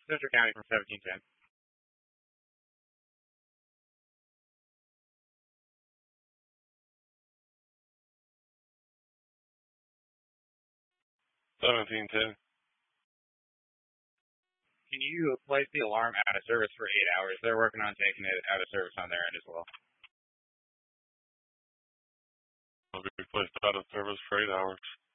Central County from 1710. 1710. Can you place the alarm out of service for 8 hours? They're working on taking it out of service on their end as well. Will be placed out of service for 8 hours.